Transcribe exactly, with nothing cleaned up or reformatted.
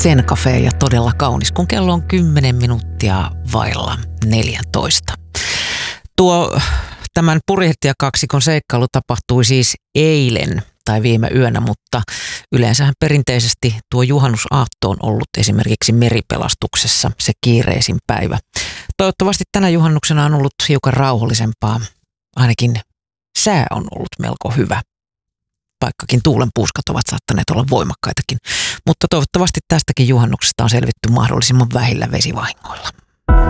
Zen Cafe ja todella kaunis, kun kello on kymmenen minuuttia vailla neljätoista. Tuo tämän purjehtijakaksikon seikkailu tapahtui siis eilen tai viime yönä, mutta yleensähän perinteisesti tuo juhannusaatto on ollut esimerkiksi meripelastuksessa se kiireisin päivä. Toivottavasti tänä juhannuksena on ollut hiukan rauhallisempaa, ainakin sää on ollut melko hyvä. Vaikkakin tuulenpuuskat ovat saattaneet olla voimakkaitakin, mutta toivottavasti tästäkin juhannuksesta on selvitty mahdollisimman vähillä vesivahingoilla.